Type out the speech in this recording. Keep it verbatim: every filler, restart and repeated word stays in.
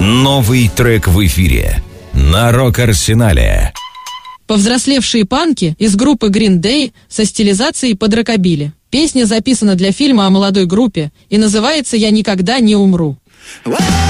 Новый трек в эфире на Рок-Арсенале. Повзрослевшие панки из группы Green Day со стилизацией под рокобили. Песня записана для фильма о молодой группе и называется «Я никогда не умру».